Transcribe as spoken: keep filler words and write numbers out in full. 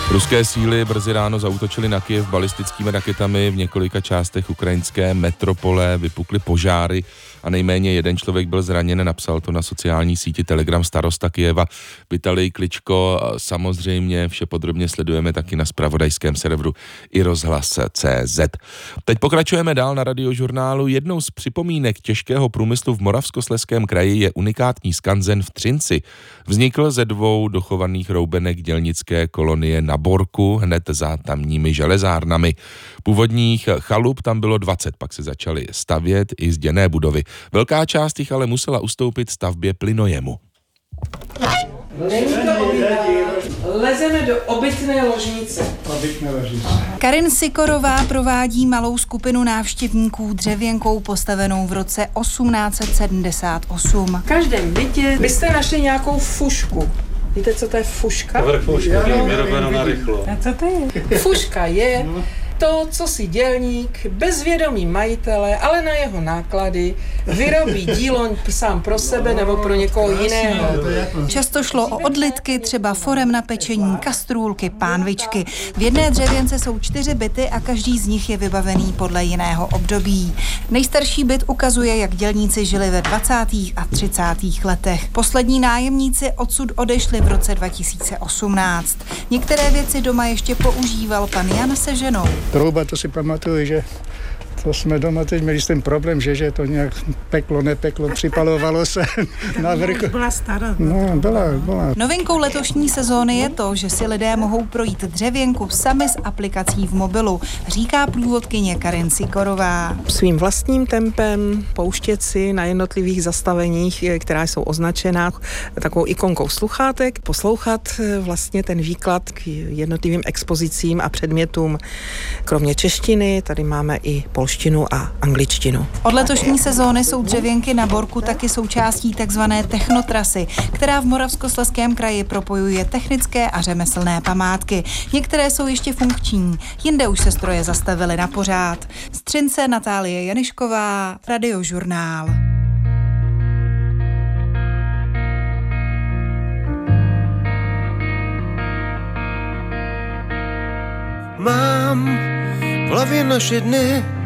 Ruské síly brzy ráno zaútočily na Kyjev balistickými raketami, v několika částech ukrajinské metropole vypukly požáry a nejméně jeden člověk byl zraněn, napsal to na sociální síti Telegram starosta Kyjeva Vitalij Kličko. Samozřejmě vše podrobně sledujeme taky na zpravodajském serveru i rozhlas tečka cé zet. Teď pokračujeme dál na Radiožurnálu. Jednou z připomínek těžkého průmyslu v Moravskoslezském kraji je unikátní skanzen v Třinci. Vznikl ze dvou dochovaných roubenek dělnické kolonie na Borku hned za tamními železárnami. Původních chalup tam bylo dvacet, pak se začaly stavět i zděné budovy. Velká část jich ale musela ustoupit stavbě plynojemu. Lezeme do obytné ložnice. Karin Sikorová provádí malou skupinu návštěvníků dřevěnkou postavenou v roce osmnáct set sedmdesát osm. V každém bytě byste našli nějakou fušku. Víte, co to je fuška? Vrch fuška, je vyrobeno na rychlo. A co to je? Fuška je to, co si dělník bez vědomí majitele, ale na jeho náklady, vyrobí dílo sám pro sebe nebo pro někoho jiného. Často šlo o odlitky, třeba forem na pečení, kastrůlky, pánvičky. V jedné dřevěnce jsou čtyři byty a každý z nich je vybavený podle jiného období. Nejstarší byt ukazuje, jak dělníci žili ve dvacátých a třicátých letech. Poslední nájemníci odsud odešli v roce dva tisíce osmnáct. Některé věci doma ještě používal pan Jan se ženou. Trouba, to si pamatuju, že to jsme doma teď měli ten problém, že, že to nějak peklo, nepeklo, připalovalo se na vrchu. Byla stará. No, byla, byla. Novinkou letošní sezóny je to, že si lidé mohou projít dřevěnku sami z aplikací v mobilu, říká průvodkyně Karin Sikorová. Svým vlastním tempem pouštět si na jednotlivých zastaveních, která jsou označená takovou ikonkou sluchátek, poslouchat vlastně ten výklad k jednotlivým expozicím a předmětům. Kromě češtiny tady máme i polštinu a angličtinu. Od letošní sezóny jsou dřevěnky na Borku taky součástí takzvané technotrasy, která v Moravskoslezském kraji propojuje technické a řemeslné památky. Některé jsou ještě funkční, jinde už se stroje zastavily na pořád. Z Třince Natálie Janišková, Radiožurnál. Mám v hlavě naše dny,